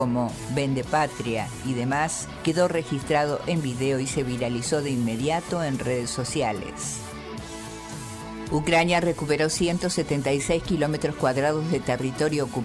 como Vende Patria y demás, quedó registrado en video y se viralizó de inmediato en redes sociales. Ucrania recuperó 176 kilómetros cuadrados de territorio ocupado